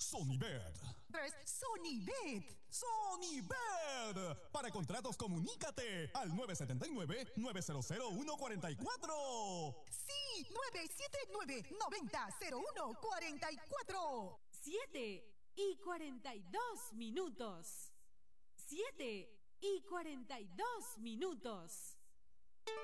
Sonibet. 3. Sonibet. Sonibet. Para contratos, comunícate al 979-900-144. Sí, 979-90-0144. 7:42. 7:42.